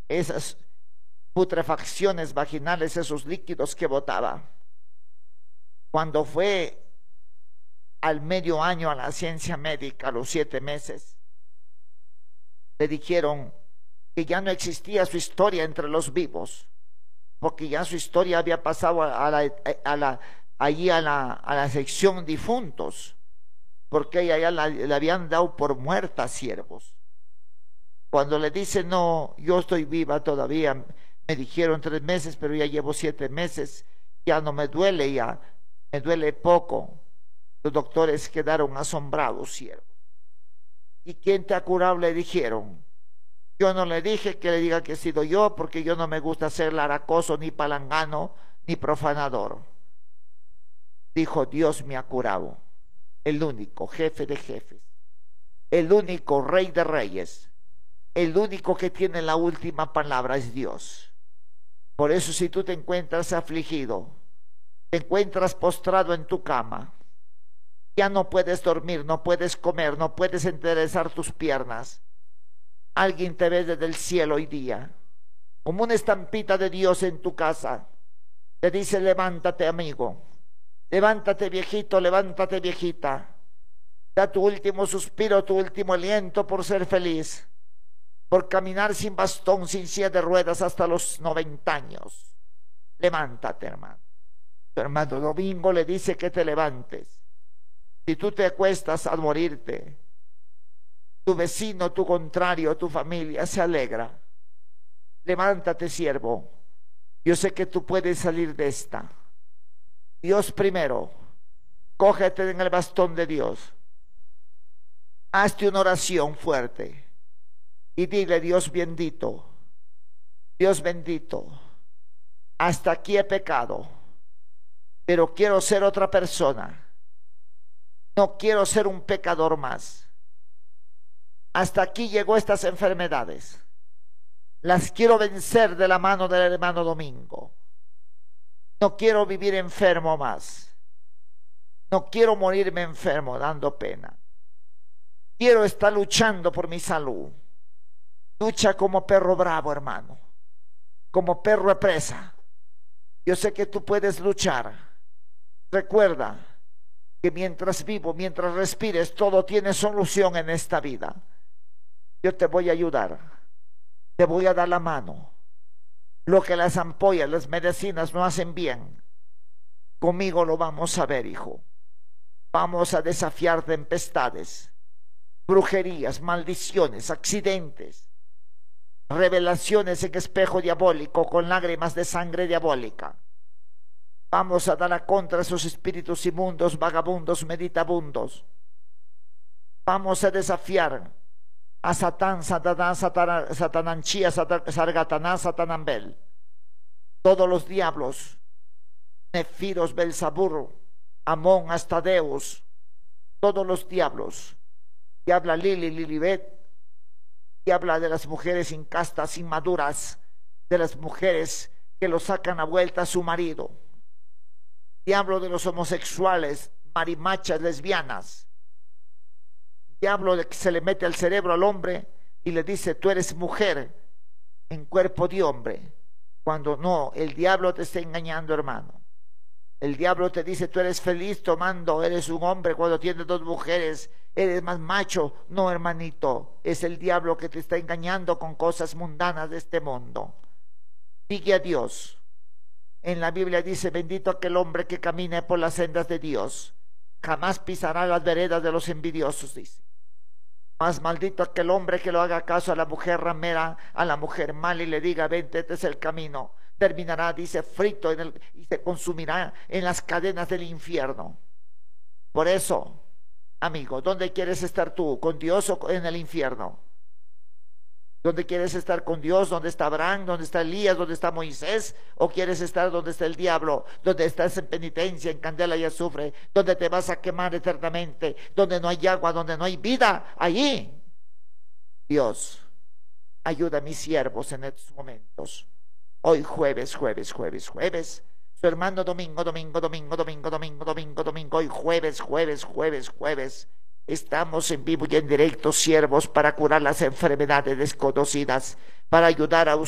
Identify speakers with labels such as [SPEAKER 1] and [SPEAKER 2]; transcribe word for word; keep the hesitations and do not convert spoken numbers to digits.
[SPEAKER 1] esas putrefacciones vaginales, esos líquidos que botaba. Cuando fue al medio año a la ciencia médica, a los siete meses, le dijeron que ya no existía su historia entre los vivos, porque ya su historia había pasado a la, a la, allí a la, a la sección difuntos, porque ella ya la, le habían dado por muerta, siervos. Cuando le dice, no, yo estoy viva todavía, me dijeron tres meses, pero ya llevo siete meses, ya no me duele, ya me duele poco. Los doctores quedaron asombrados, siervos. ¿Y quién te ha curado? Le dijeron. Yo no le dije que le diga que he sido yo, porque yo no me gusta ser laracoso, ni palangano, ni profanador. Dijo, Dios me ha curado, el único jefe de jefes, el único rey de reyes, el único que tiene la última palabra es Dios. Por eso, si tú te encuentras afligido, te encuentras postrado en tu cama, ya no puedes dormir, no puedes comer, no puedes enderezar tus piernas, alguien te ve desde el cielo hoy día, como una estampita de Dios en tu casa, te dice, levántate, amigo, levántate, viejito, levántate, viejita, da tu último suspiro, tu último aliento por ser feliz, por caminar sin bastón, sin silla de ruedas hasta los noventa años. Levántate, hermano. Tu hermano Domingo le dice que te levantes. Si tú te acuestas a morirte, tu vecino, tu contrario, tu familia se alegra. Levántate, siervo. Yo sé que tú puedes salir de esta. Dios primero. Cógete en el bastón de Dios. Hazte una oración fuerte y dile, Dios bendito, Dios bendito, hasta aquí he pecado, pero quiero ser otra persona. No quiero ser un pecador más. Hasta aquí llegó estas enfermedades. Las quiero vencer de la mano del hermano Domingo. No quiero vivir enfermo más. No quiero morirme enfermo dando pena. Quiero estar luchando por mi salud. Lucha como perro bravo, hermano. Como perro de presa. Yo sé que tú puedes luchar. Recuerda que mientras vivo, mientras respires, todo tiene solución en esta vida. Yo te voy a ayudar. Te voy a dar la mano. Lo que las ampollas, las medicinas no hacen bien, conmigo lo vamos a ver, hijo. Vamos a desafiar tempestades, brujerías, maldiciones, accidentes, revelaciones en espejo diabólico con lágrimas de sangre diabólica. Vamos a dar a contra esos espíritus inmundos, vagabundos, meditabundos. Vamos a desafiar a Satán, Satanás, Satanás, Satananchía, Sargatanás, Satanambel, todos los diablos, Nefiros, Belzabur, Amón, Astadeus, todos los diablos, y habla Lili, Lilibet, y habla de las mujeres incastas, inmaduras, de las mujeres que lo sacan a vuelta a su marido, diablo de los homosexuales, marimachas, lesbianas, diablo de que se le mete al cerebro al hombre y le dice, tú eres mujer en cuerpo de hombre, cuando no, el diablo te está engañando, hermano. El diablo te dice, tú eres feliz tomando, eres un hombre cuando tienes dos mujeres, eres más macho. No, hermanito, es el diablo que te está engañando con cosas mundanas de este mundo. Sigue a Dios. En la Biblia dice, bendito aquel hombre que camine por las sendas de Dios, jamás pisará las veredas de los envidiosos, dice. Más maldito aquel hombre que lo haga caso a la mujer ramera, a la mujer mala y le diga, vente, este es el camino. Terminará, dice, frito en el, y se consumirá en las cadenas del infierno. Por eso, amigo, ¿dónde quieres estar tú? ¿Con Dios o en el infierno? ¿Dónde quieres estar con Dios? ¿Dónde está Abraham? ¿Dónde está Elías? ¿Dónde está Moisés? ¿O quieres estar donde está el diablo? ¿Donde estás en penitencia, en candela y azufre? ¿Donde te vas a quemar eternamente? ¿Donde no hay agua? ¿Donde no hay vida? Allí. Dios, ayuda a mis siervos en estos momentos. Hoy jueves, jueves, jueves, jueves. Su hermano domingo, domingo, domingo, domingo, domingo, domingo, domingo. Hoy jueves, jueves, jueves, jueves. Estamos en vivo y en directo, siervos, para curar las enfermedades desconocidas, para ayudar a